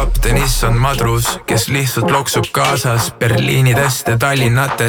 kapten Isson Madrus, kes lihtsalt loksub kaasas Berliinidest ja Tallinnates